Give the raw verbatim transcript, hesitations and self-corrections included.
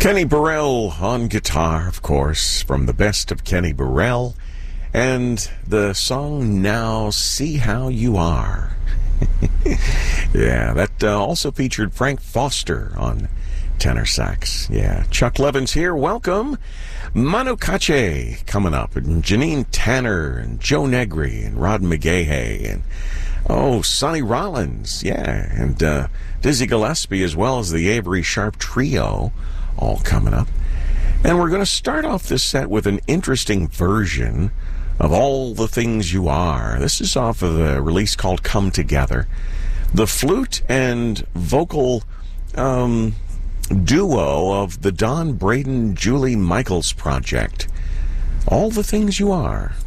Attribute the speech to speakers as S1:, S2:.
S1: Kenny Burrell on guitar, of course, from the best of Kenny Burrell, and the song Now See How You Are. Yeah, that uh, also featured Frank Foster on tenor sax. Yeah, Chuck Levins here. Welcome. Manu Katché coming up, and Janine Tanner, and Joe Negri, and Rod McGahey, and oh, Sonny Rollins, yeah, and uh, Dizzy Gillespie, as well as the Avery Sharp Trio, all coming up. And we're going to start off this set with an interesting version of All the Things You Are. This is off of a release called Come Together. The flute and vocal um, duo of the Don Braden, Julie Michaels project. All the Things You Are.